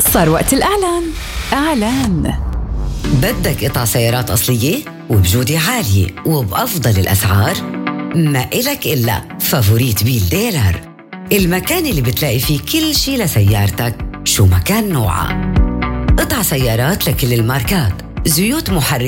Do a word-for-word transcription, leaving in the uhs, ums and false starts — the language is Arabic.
صار وقت الإعلان. إعلان. بدك قطع سيارات أصلية وبجودة عالية وبأفضل الأسعار؟ ما إلك إلا فافوريت بيل ديلر، المكان اللي بتلاقي فيه كل شي لسيارتك شو ما كان نوعها. قطع سيارات لكل الماركات، زيوت محركة